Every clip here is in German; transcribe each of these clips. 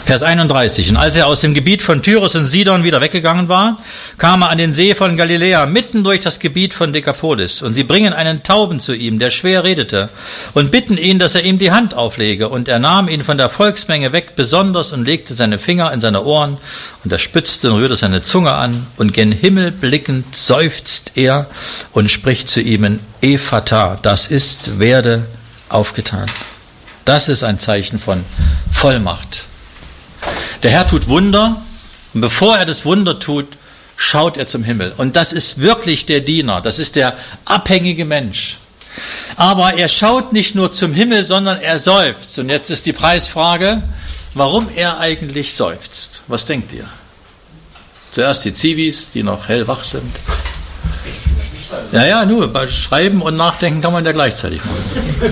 Vers 31. Und als er aus dem Gebiet von Tyrus und Sidon wieder weggegangen war, kam er an den See von Galiläa, mitten durch das Gebiet von Dekapolis. Und sie bringen einen Tauben zu ihm, der schwer redete, und bitten ihn, dass er ihm die Hand auflege. Und er nahm ihn von der Volksmenge weg besonders und legte seine Finger in seine Ohren. Und er spitzte und rührte seine Zunge an. Und gen Himmel blickend seufzt er und spricht zu ihm, Ephata, das ist, werde aufgetan. Das ist ein Zeichen von Vollmacht. Der Herr tut Wunder, und bevor er das Wunder tut, schaut er zum Himmel. Und das ist wirklich der Diener, das ist der abhängige Mensch. Aber er schaut nicht nur zum Himmel, sondern er seufzt. Und jetzt ist die Preisfrage, warum er eigentlich seufzt. Was denkt ihr? Zuerst die Zivis, die noch hellwach sind. Ja, nur bei Schreiben und Nachdenken kann man ja gleichzeitig machen.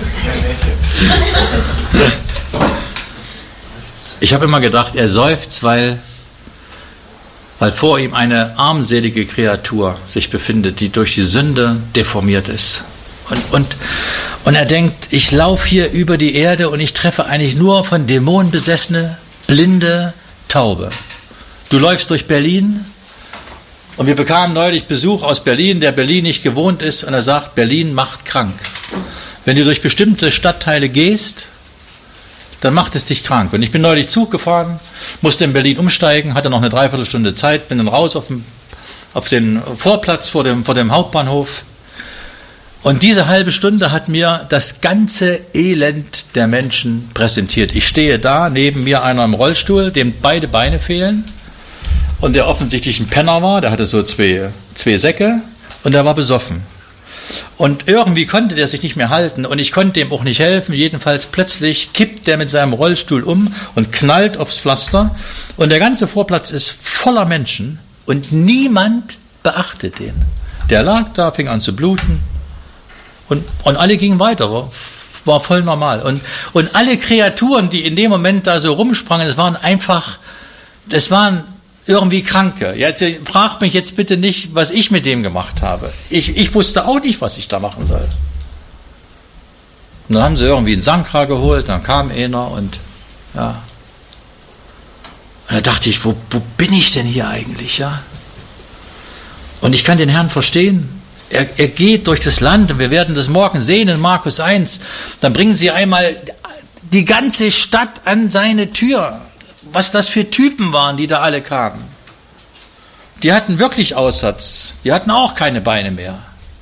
Ich habe immer gedacht, er seufzt, weil vor ihm eine armselige Kreatur sich befindet, die durch die Sünde deformiert ist. Und er denkt, ich laufe hier über die Erde und ich treffe eigentlich nur von Dämonen besessene, blinde Taube. Du läufst durch Berlin und wir bekamen neulich Besuch aus Berlin, der Berlin nicht gewohnt ist, und er sagt, Berlin macht krank. Wenn du durch bestimmte Stadtteile gehst, dann macht es dich krank. Und ich bin neulich Zug gefahren, musste in Berlin umsteigen, hatte noch eine Dreiviertelstunde Zeit, bin dann raus auf den Vorplatz vor dem Hauptbahnhof. Und diese halbe Stunde hat mir das ganze Elend der Menschen präsentiert. Ich stehe da, neben mir einer im Rollstuhl, dem beide Beine fehlen und der offensichtlich ein Penner war, der hatte so zwei Säcke und der war besoffen. Und irgendwie konnte der sich nicht mehr halten und ich konnte ihm auch nicht helfen. Jedenfalls plötzlich kippt der mit seinem Rollstuhl um und knallt aufs Pflaster und der ganze Vorplatz ist voller Menschen und niemand beachtet den. Der lag da, fing an zu bluten und alle gingen weiter, war voll normal. Und alle Kreaturen, die in dem Moment da so rumsprangen, das waren irgendwie Kranke. Jetzt fragt mich jetzt bitte nicht, was ich mit dem gemacht habe. Ich wusste auch nicht, was ich da machen soll. Und dann haben sie irgendwie einen Sankra geholt, dann kam einer und ja. Und da dachte ich, wo bin ich denn hier eigentlich, ja? Und ich kann den Herrn verstehen. Er geht durch das Land und wir werden das morgen sehen in Markus 1. Dann bringen sie einmal die ganze Stadt an seine Tür. Was das für Typen waren, die da alle kamen. Die hatten wirklich Aussatz. Die hatten auch keine Beine mehr.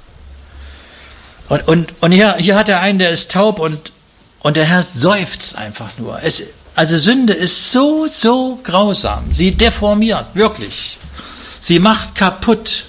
Und hier hat er einen, der ist taub und der Herr seufzt einfach nur. Also Sünde ist so grausam. Sie deformiert, wirklich. Sie macht kaputt.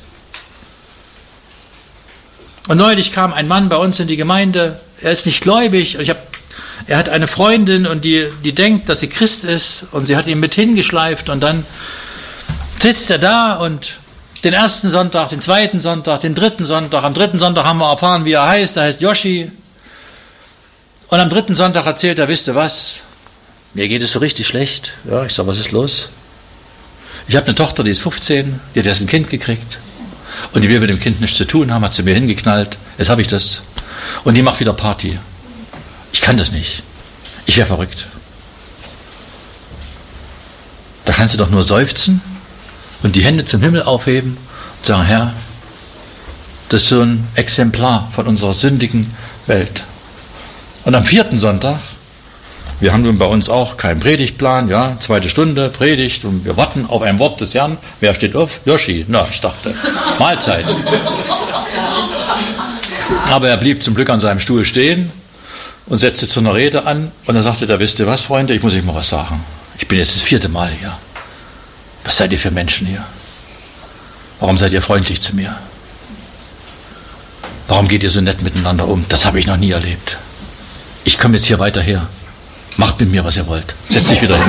Und neulich kam ein Mann bei uns in die Gemeinde, er ist nicht gläubig, und er hat eine Freundin und die denkt, dass sie Christ ist und sie hat ihn mit hingeschleift und dann sitzt er da und den ersten Sonntag, den zweiten Sonntag, den dritten Sonntag, am dritten Sonntag haben wir erfahren, wie er heißt Yoshi und am dritten Sonntag erzählt er, wisst ihr was, mir geht es so richtig schlecht. Ja, ich sage, was ist los? Ich habe eine Tochter, die ist 15, die hat erst ein Kind gekriegt und die will mit dem Kind nichts zu tun haben, hat sie mir hingeknallt, jetzt habe ich das und die macht wieder Party. Ich kann das nicht. Ich wäre verrückt. Da kannst du doch nur seufzen und die Hände zum Himmel aufheben und sagen, Herr, das ist so ein Exemplar von unserer sündigen Welt. Und am vierten Sonntag, wir haben nun bei uns auch keinen Predigtplan, ja, 2. Stunde Predigt und wir warten auf ein Wort des Herrn. Wer steht auf? Yoshi. Na, ich dachte, Mahlzeit. Aber er blieb zum Glück an seinem Stuhl stehen und setzte zu einer Rede an und dann sagte er, wisst ihr was, Freunde, ich muss euch mal was sagen. Ich bin jetzt das 4. Mal hier. Was seid ihr für Menschen hier? Warum seid ihr freundlich zu mir? Warum geht ihr so nett miteinander um? Das habe ich noch nie erlebt. Ich komme jetzt hier weiter her. Macht mit mir, was ihr wollt. Setzt dich wieder hin.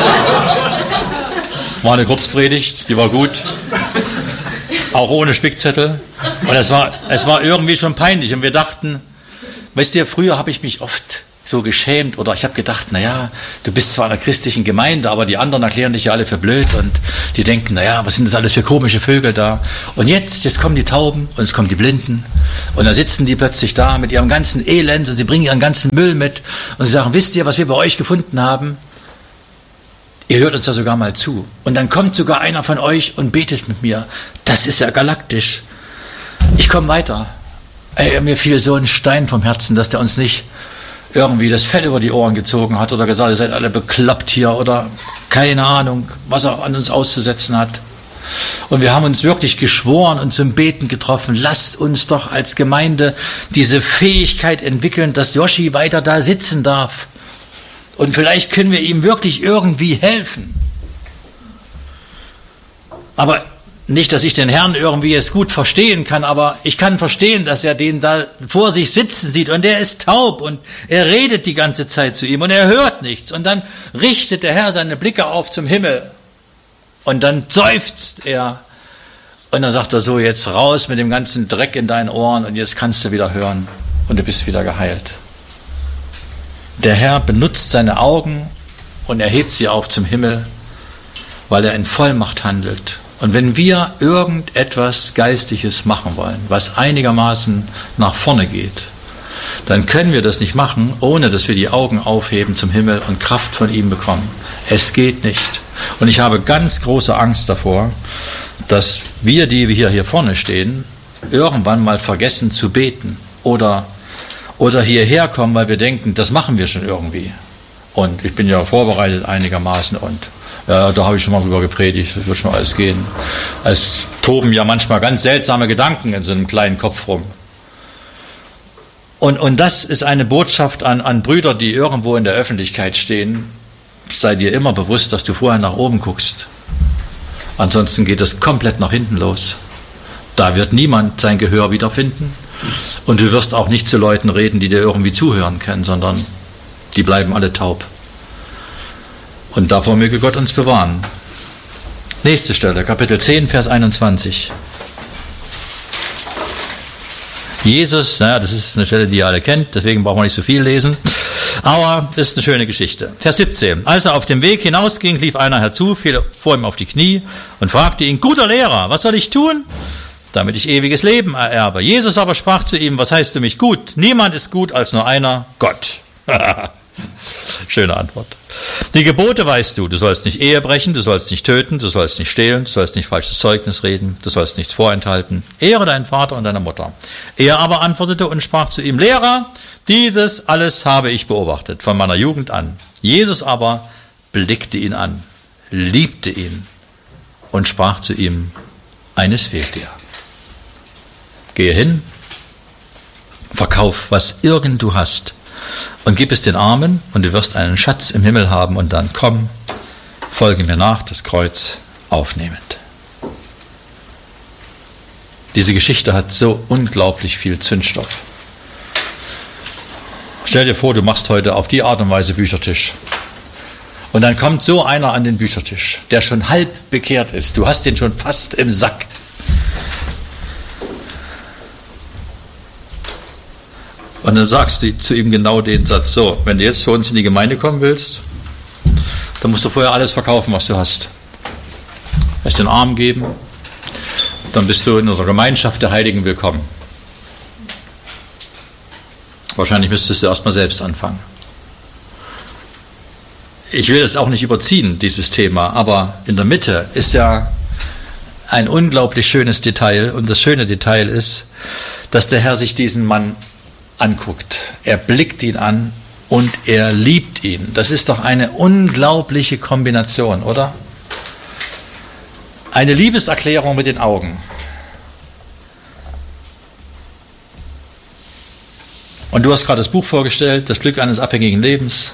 War eine Kurzpredigt, die war gut. Auch ohne Spickzettel. Und es war irgendwie schon peinlich. Und wir dachten, weißt du, früher habe ich mich oft so geschämt oder ich habe gedacht, naja, du bist zwar in einer christlichen Gemeinde, aber die anderen erklären dich ja alle für blöd und die denken, naja, was sind das alles für komische Vögel da? Und jetzt kommen die Tauben und es kommen die Blinden und dann sitzen die plötzlich da mit ihrem ganzen Elend und sie bringen ihren ganzen Müll mit und sie sagen, wisst ihr, was wir bei euch gefunden haben? Ihr hört uns ja sogar mal zu. Und dann kommt sogar einer von euch und betet mit mir. Das ist ja galaktisch. Ich komme weiter. Mir fiel so ein Stein vom Herzen, dass der uns nicht irgendwie das Fell über die Ohren gezogen hat oder gesagt, ihr seid alle bekloppt hier oder keine Ahnung, was er an uns auszusetzen hat. Und wir haben uns wirklich geschworen und zum Beten getroffen. Lasst uns doch als Gemeinde diese Fähigkeit entwickeln, dass Joschi weiter da sitzen darf. Und vielleicht können wir ihm wirklich irgendwie helfen. Aber nicht, dass ich den Herrn irgendwie jetzt gut verstehen kann, aber ich kann verstehen, dass er den da vor sich sitzen sieht und der ist taub und er redet die ganze Zeit zu ihm und er hört nichts. Und dann richtet der Herr seine Blicke auf zum Himmel und dann seufzt er und dann sagt er so, jetzt raus mit dem ganzen Dreck in deinen Ohren und jetzt kannst du wieder hören und du bist wieder geheilt. Der Herr benutzt seine Augen und er hebt sie auf zum Himmel, weil er in Vollmacht handelt. Und wenn wir irgendetwas Geistliches machen wollen, was einigermaßen nach vorne geht, dann können wir das nicht machen, ohne dass wir die Augen aufheben zum Himmel und Kraft von ihm bekommen. Es geht nicht. Und ich habe ganz große Angst davor, dass wir, die wir hier vorne stehen, irgendwann mal vergessen zu beten oder hierher kommen, weil wir denken, das machen wir schon irgendwie. Und ich bin ja vorbereitet einigermaßen und ja, da habe ich schon mal drüber gepredigt, das wird schon alles gehen. Es toben ja manchmal ganz seltsame Gedanken in so einem kleinen Kopf rum. Und das ist eine Botschaft an Brüder, die irgendwo in der Öffentlichkeit stehen. Sei dir immer bewusst, dass du vorher nach oben guckst. Ansonsten geht es komplett nach hinten los. Da wird niemand sein Gehör wiederfinden. Und du wirst auch nicht zu Leuten reden, die dir irgendwie zuhören können, sondern die bleiben alle taub. Und davor möge Gott uns bewahren. Nächste Stelle, Kapitel 10, Vers 21. Jesus, naja, das ist eine Stelle, die ihr alle kennt, deswegen brauchen wir nicht so viel lesen. Aber das ist eine schöne Geschichte. Vers 17. Als er auf dem Weg hinausging, lief einer herzu, fiel vor ihm auf die Knie und fragte ihn, guter Lehrer, was soll ich tun, damit ich ewiges Leben ererbe? Jesus aber sprach zu ihm, was heißt du mich gut? Niemand ist gut als nur einer, Gott. Schöne Antwort. Die Gebote weißt du, du sollst nicht Ehe brechen, du sollst nicht töten, du sollst nicht stehlen, du sollst nicht falsches Zeugnis reden, du sollst nichts vorenthalten. Ehre deinen Vater und deine Mutter. Er aber antwortete und sprach zu ihm, Lehrer, dieses alles habe ich beobachtet, von meiner Jugend an. Jesus aber blickte ihn an, liebte ihn und sprach zu ihm, eines fehlt dir. Gehe hin, verkauf, was irgend du hast, und gib es den Armen, und du wirst einen Schatz im Himmel haben, und dann komm, folge mir nach, das Kreuz aufnehmend. Diese Geschichte hat so unglaublich viel Zündstoff. Stell dir vor, du machst heute auf die Art und Weise Büchertisch. Und dann kommt so einer an den Büchertisch, der schon halb bekehrt ist. Du hast den schon fast im Sack. Und dann sagst du zu ihm genau den Satz, so, wenn du jetzt zu uns in die Gemeinde kommen willst, dann musst du vorher alles verkaufen, was du hast. Erst den Armen geben, dann bist du in unserer Gemeinschaft der Heiligen willkommen. Wahrscheinlich müsstest du erstmal selbst anfangen. Ich will das auch nicht überziehen, dieses Thema, aber in der Mitte ist ja ein unglaublich schönes Detail, und das schöne Detail ist, dass der Herr sich diesen Mann anguckt. Er blickt ihn an und er liebt ihn. Das ist doch eine unglaubliche Kombination, oder? Eine Liebeserklärung mit den Augen. Und du hast gerade das Buch vorgestellt, das Glück eines abhängigen Lebens.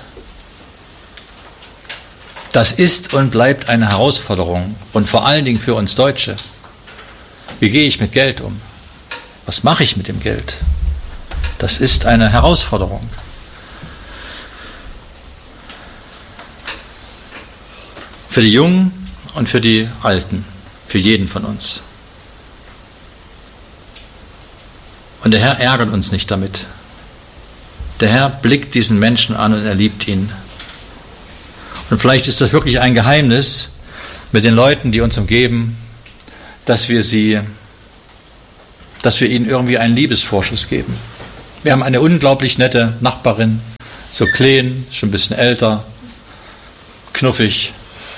Das ist und bleibt eine Herausforderung, und vor allen Dingen für uns Deutsche. Wie gehe ich mit Geld um? Was mache ich mit dem Geld? Das ist eine Herausforderung. Für die Jungen und für die Alten, für jeden von uns. Und der Herr ärgert uns nicht damit. Der Herr blickt diesen Menschen an und er liebt ihn. Und vielleicht ist das wirklich ein Geheimnis mit den Leuten, die uns umgeben, dass wir ihnen irgendwie einen Liebesvorschuss geben. Wir haben eine unglaublich nette Nachbarin, so klein, schon ein bisschen älter, knuffig,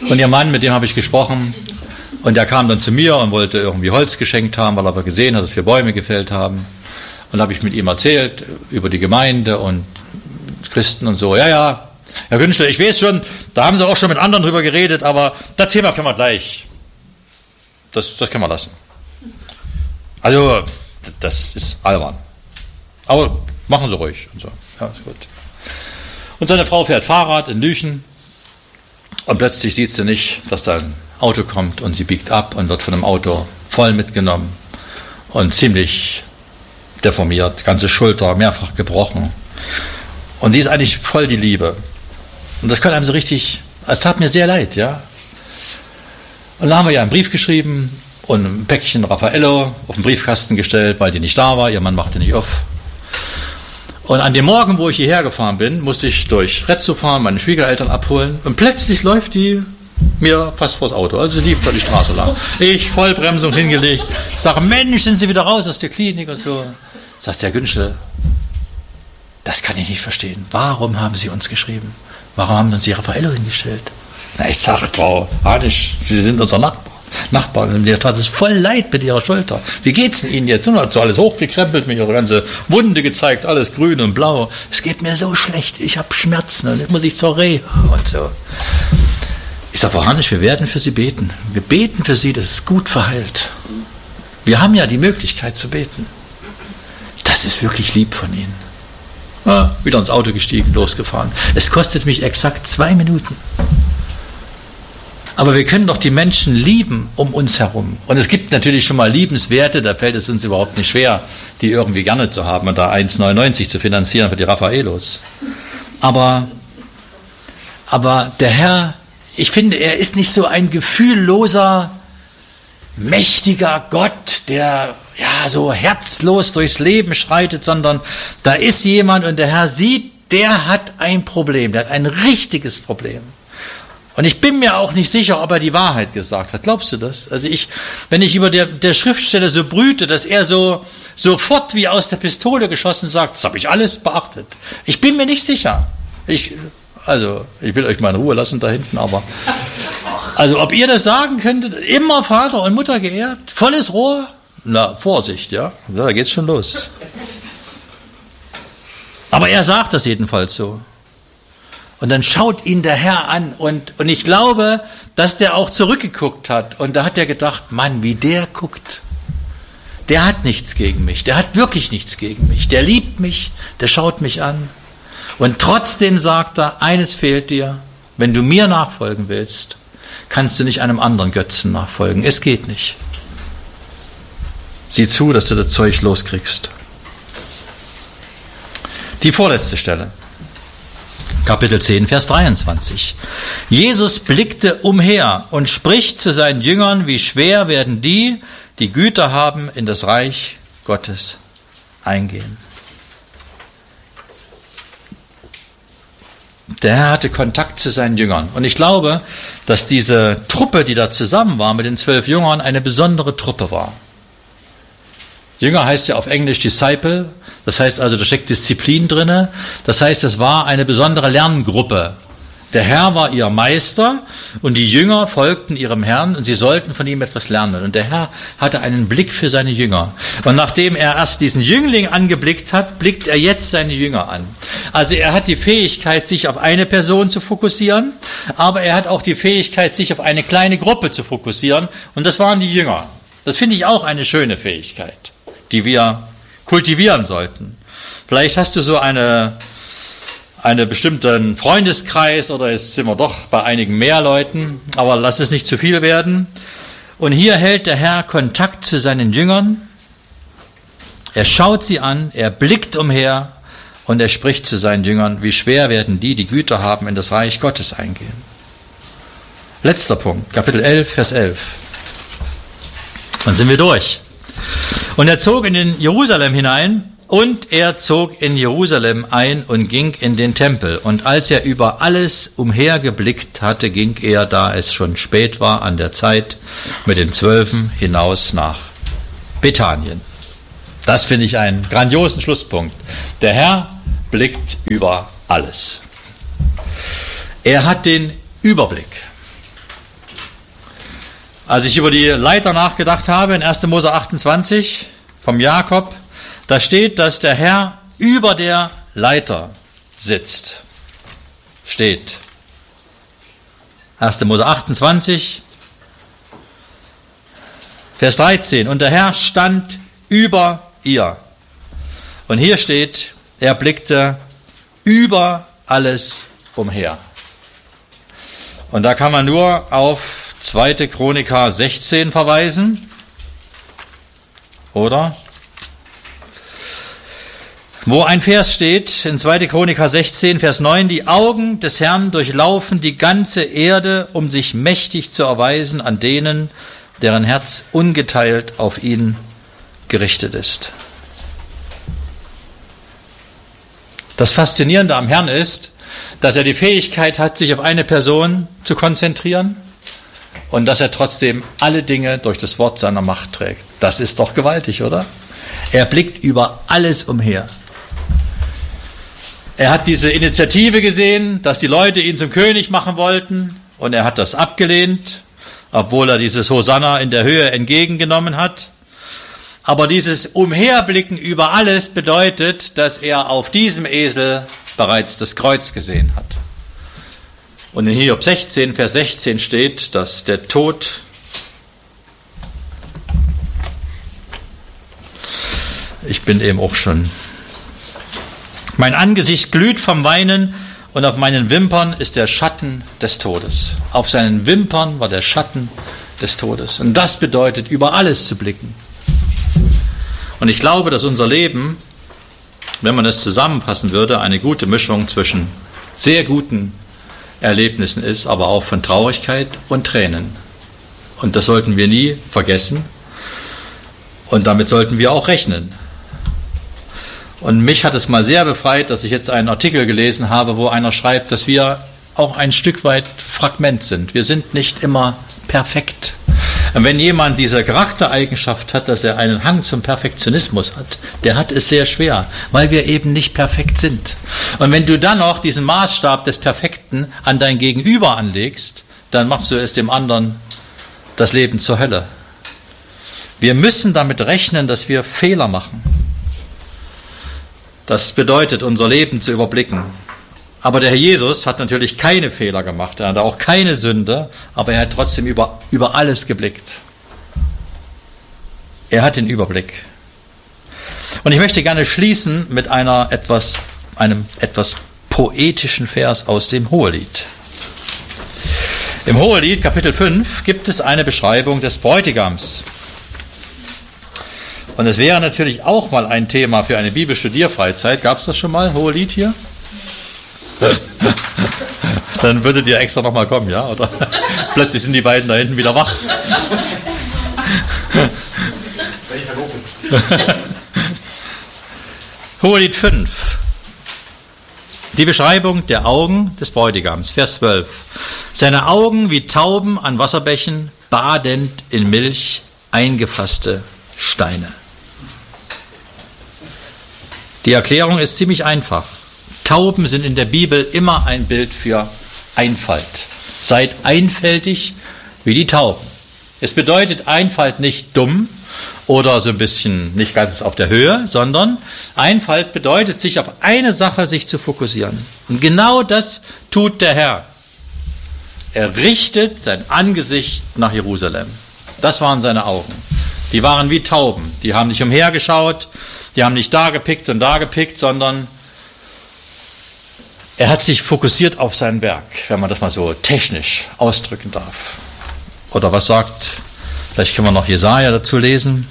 Und ihr Mann, mit dem habe ich gesprochen, und der kam dann zu mir und wollte irgendwie Holz geschenkt haben, weil er aber gesehen hat, dass wir Bäume gefällt haben. Und da habe ich mit ihm erzählt über die Gemeinde und Christen und so. Ja, Herr Günschel, ich weiß schon, da haben Sie auch schon mit anderen drüber geredet, aber das Thema können wir gleich. Das können wir lassen. Also, das ist albern. Aber machen Sie ruhig. Und so. Ja, ist gut. Und seine Frau fährt Fahrrad in Lüchen und plötzlich sieht sie nicht, dass da ein Auto kommt und sie biegt ab und wird von einem Auto voll mitgenommen und ziemlich deformiert, ganze Schulter mehrfach gebrochen. Und die ist eigentlich voll die Liebe. Und das kann einem so richtig, es tat mir sehr leid, ja. Und da haben wir ja einen Brief geschrieben und ein Päckchen Raffaello auf den Briefkasten gestellt, weil die nicht da war, ihr Mann machte nicht auf. Und an dem Morgen, wo ich hierher gefahren bin, musste ich durch Retzow fahren, meine Schwiegereltern abholen und plötzlich läuft die mir fast vors Auto. Also sie lief da die Straße lang. Ich Vollbremsung hingelegt, sage, Mensch, sind Sie wieder raus aus der Klinik und so. Sagt der Günschel, das kann ich nicht verstehen. Warum haben Sie uns geschrieben? Warum haben Sie Raffaello hingestellt? Na, ich sage, Frau Hanisch, Sie sind unser Nachbar. Und mir tat es voll leid mit Ihrer Schulter. Wie geht's denn Ihnen jetzt? Und hat so alles hochgekrempelt, mir Ihre ganze Wunde gezeigt, alles grün und blau. Es geht mir so schlecht, ich habe Schmerzen und jetzt muss ich zur Reha und so. Ich sage, Frau Hanisch, wir werden für Sie beten. Wir beten für Sie, dass es gut verheilt. Wir haben ja die Möglichkeit zu beten. Das ist wirklich lieb von Ihnen. Ja, wieder ins Auto gestiegen, losgefahren. Es kostet mich exakt 2 Minuten. Aber wir können doch die Menschen lieben um uns herum. Und es gibt natürlich schon mal Liebenswerte, da fällt es uns überhaupt nicht schwer, die irgendwie gerne zu haben und da 1,99 zu finanzieren für die Raffaellos. Aber der Herr, ich finde, er ist nicht so ein gefühlloser, mächtiger Gott, der ja so herzlos durchs Leben schreitet, sondern da ist jemand und der Herr sieht, der hat ein Problem, der hat ein richtiges Problem. Und ich bin mir auch nicht sicher, ob er die Wahrheit gesagt hat. Glaubst du das? Also wenn ich über der Schriftstelle so brüte, dass er so sofort wie aus der Pistole geschossen sagt, das habe ich alles beachtet. Ich bin mir nicht sicher. Ich will euch mal in Ruhe lassen da hinten, aber also ob ihr das sagen könntet, immer Vater und Mutter geehrt, volles Rohr, na, Vorsicht, ja, da geht's schon los. Aber er sagt das jedenfalls so. Und dann schaut ihn der Herr an und ich glaube, dass der auch zurückgeguckt hat und da hat er gedacht, Mann, wie der guckt. Der hat nichts gegen mich, der hat wirklich nichts gegen mich, der liebt mich, der schaut mich an. Und trotzdem sagt er, eines fehlt dir, wenn du mir nachfolgen willst, kannst du nicht einem anderen Götzen nachfolgen. Es geht nicht. Sieh zu, dass du das Zeug loskriegst. Die vorletzte Stelle. Kapitel 10, Vers 23. Jesus blickte umher und spricht zu seinen Jüngern, wie schwer werden die Güter haben, in das Reich Gottes eingehen. Der Herr hatte Kontakt zu seinen Jüngern. Und ich glaube, dass diese Truppe, die da zusammen war mit den 12 Jüngern, eine besondere Truppe war. Jünger heißt ja auf Englisch Disciple. Das heißt also, da steckt Disziplin drin. Das heißt, es war eine besondere Lerngruppe. Der Herr war ihr Meister und die Jünger folgten ihrem Herrn und sie sollten von ihm etwas lernen. Und der Herr hatte einen Blick für seine Jünger. Und nachdem er erst diesen Jüngling angeblickt hat, blickt er jetzt seine Jünger an. Also er hat die Fähigkeit, sich auf eine Person zu fokussieren, aber er hat auch die Fähigkeit, sich auf eine kleine Gruppe zu fokussieren. Und das waren die Jünger. Das finde ich auch eine schöne Fähigkeit, die wir kultivieren sollten. Vielleicht hast du so einen bestimmten Freundeskreis oder jetzt sind wir doch bei einigen mehr Leuten, aber lass es nicht zu viel werden. Und hier hält der Herr Kontakt zu seinen Jüngern. Er schaut sie an, er blickt umher und er spricht zu seinen Jüngern, wie schwer werden die Güter haben, in das Reich Gottes eingehen. Letzter Punkt, Kapitel 11, Vers 11. Dann sind wir durch. Und er zog in Jerusalem hinein, und er zog in Jerusalem ein und ging in den Tempel. Und als er über alles umhergeblickt hatte, ging er, da es schon spät war an der Zeit, mit den 12 hinaus nach Bethanien. Das finde ich einen grandiosen Schlusspunkt. Der Herr blickt über alles. Er hat den Überblick. Als ich über die Leiter nachgedacht habe, in 1. Mose 28 vom Jakob, da steht, dass der Herr über der Leiter sitzt. Steht. 1. Mose 28, Vers 13. Und der Herr stand über ihr. Und hier steht, er blickte über alles umher. Und da kann man nur auf 2. Chroniker 16 verweisen. Oder? Wo ein Vers steht, in 2. Chroniker 16, Vers 9, die Augen des Herrn durchlaufen die ganze Erde, um sich mächtig zu erweisen an denen, deren Herz ungeteilt auf ihn gerichtet ist. Das Faszinierende am Herrn ist, dass er die Fähigkeit hat, sich auf eine Person zu konzentrieren und dass er trotzdem alle Dinge durch das Wort seiner Macht trägt. Das ist doch gewaltig, oder? Er blickt über alles umher. Er hat diese Initiative gesehen, dass die Leute ihn zum König machen wollten, und er hat das abgelehnt, obwohl er dieses Hosanna in der Höhe entgegengenommen hat. Aber dieses Umherblicken über alles bedeutet, dass er auf diesem Esel bereits das Kreuz gesehen hat. Und in Hiob 16, Vers 16 steht, dass der Tod ich bin eben auch schon. Mein Angesicht glüht vom Weinen und auf meinen Wimpern ist der Schatten des Todes. Auf seinen Wimpern war der Schatten des Todes. Und das bedeutet, über alles zu blicken. Und ich glaube, dass unser Leben, wenn man es zusammenfassen würde, eine gute Mischung zwischen sehr guten Erlebnissen ist, aber auch von Traurigkeit und Tränen. Und das sollten wir nie vergessen. Und damit sollten wir auch rechnen. Und mich hat es mal sehr befreit, dass ich jetzt einen Artikel gelesen habe, wo einer schreibt, dass wir auch ein Stück weit Fragment sind. Wir sind nicht immer perfekt. Und wenn jemand diese Charaktereigenschaft hat, dass er einen Hang zum Perfektionismus hat, der hat es sehr schwer, weil wir eben nicht perfekt sind. Und wenn du dann noch diesen Maßstab des Perfekten an dein Gegenüber anlegst, dann machst du es dem anderen das Leben zur Hölle. Wir müssen damit rechnen, dass wir Fehler machen. Das bedeutet, unser Leben zu überblicken. Aber der Herr Jesus hat natürlich keine Fehler gemacht, er hatte auch keine Sünde, aber er hat trotzdem über alles geblickt. Er hat den Überblick. Und ich möchte gerne schließen mit einem etwas poetischen Vers aus dem Hohelied. Im Hohelied, Kapitel 5, gibt es eine Beschreibung des Bräutigams. Und es wäre natürlich auch mal ein Thema für eine Bibelstudierfreizeit. Gab es das schon mal, Hohelied hier? Dann würdet ihr extra nochmal kommen, ja? Oder plötzlich sind die beiden da hinten wieder wach. Hohelied 5. Die Beschreibung der Augen des Bräutigams, Vers 12. Seine Augen wie Tauben an Wasserbächen, badend in Milch eingefasste Steine. Die Erklärung ist ziemlich einfach. Tauben sind in der Bibel immer ein Bild für Einfalt. Seid einfältig wie die Tauben. Es bedeutet Einfalt nicht dumm oder so ein bisschen nicht ganz auf der Höhe, sondern Einfalt bedeutet, sich auf eine Sache sich zu fokussieren. Und genau das tut der Herr. Er richtet sein Angesicht nach Jerusalem. Das waren seine Augen. Die waren wie Tauben. Die haben nicht umhergeschaut, die haben nicht da gepickt und da gepickt, sondern er hat sich fokussiert auf sein Werk, wenn man das mal so technisch ausdrücken darf. Oder was sagt, vielleicht können wir noch Jesaja dazu lesen.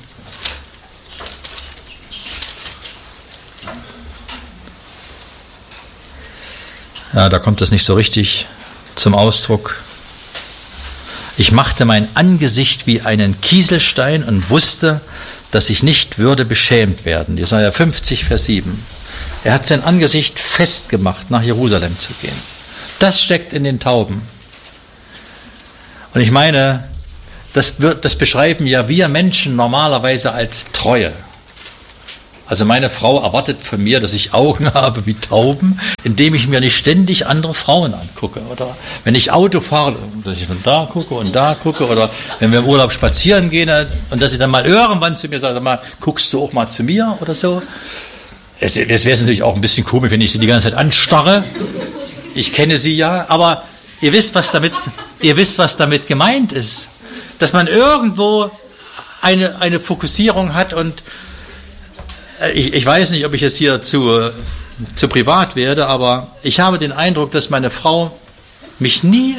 Ja, da kommt es nicht so richtig zum Ausdruck. Ich machte mein Angesicht wie einen Kieselstein und wusste, dass ich nicht würde beschämt werden. Jesaja 50, Vers 7. Er hat sein Angesicht festgemacht, nach Jerusalem zu gehen. Das steckt in den Tauben. Und ich meine, das beschreiben ja wir Menschen normalerweise als Treue, Also meine Frau erwartet von mir, dass ich Augen habe wie Tauben, indem ich mir nicht ständig andere Frauen angucke. Oder wenn ich Auto fahre, dass ich von da gucke und da gucke. Oder wenn wir im Urlaub spazieren gehen und dass sie dann mal irgendwann zu mir sagt, sag mal, guckst du auch mal zu mir oder so. Es wäre natürlich auch ein bisschen komisch, wenn ich sie die ganze Zeit anstarre. Ich kenne sie ja, aber ihr wisst, was damit gemeint ist. Dass man irgendwo eine Fokussierung hat und ich weiß nicht, ob ich jetzt hier zu privat werde, aber ich habe den Eindruck, dass meine Frau mich nie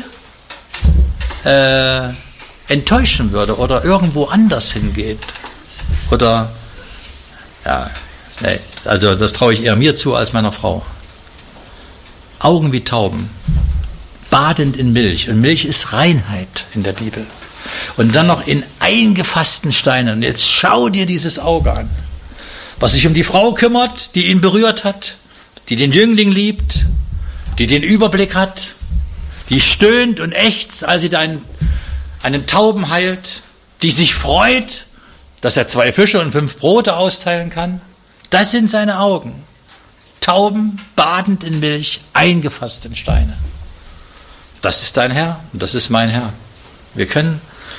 enttäuschen würde oder irgendwo anders hingeht. Oder, ja, nee, also das traue ich eher mir zu als meiner Frau. Augen wie Tauben, badend in Milch. Und Milch ist Reinheit in der Bibel. Und dann noch in eingefassten Steinen. Und jetzt schau dir dieses Auge an. Was sich um die Frau kümmert, die ihn berührt hat, die den Jüngling liebt, die den Überblick hat, die stöhnt und ächzt, als sie einen Tauben heilt, die sich freut, dass er 2 Fische und 5 Brote austeilen kann. Das sind seine Augen. Tauben badend in Milch, eingefasst in Steine. Das ist dein Herr und das ist mein Herr. Wir können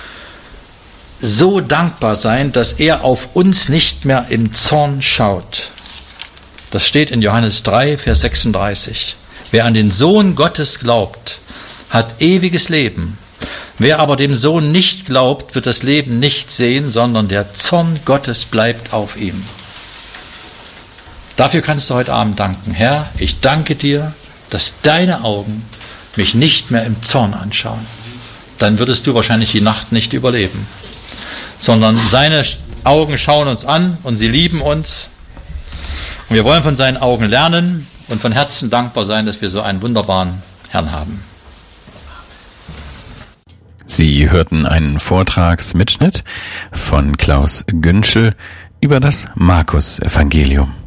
so dankbar sein, dass er auf uns nicht mehr im Zorn schaut. Das steht in Johannes 3, Vers 36. Wer an den Sohn Gottes glaubt, hat ewiges Leben. Wer aber dem Sohn nicht glaubt, wird das Leben nicht sehen, sondern der Zorn Gottes bleibt auf ihm. Dafür kannst du heute Abend danken. Herr, ich danke dir, dass deine Augen mich nicht mehr im Zorn anschauen. Dann würdest du wahrscheinlich die Nacht nicht überleben. Sondern seine Augen schauen uns an und sie lieben uns. Und wir wollen von seinen Augen lernen und von Herzen dankbar sein, dass wir so einen wunderbaren Herrn haben. Sie hörten einen Vortragsmitschnitt von Klaus Günschel über das Markus-Evangelium.